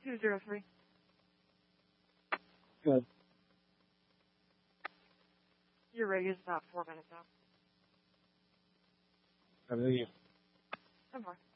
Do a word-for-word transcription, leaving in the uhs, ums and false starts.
two zero three. Good. Your rig is about four minutes out. How are you? I'm fine.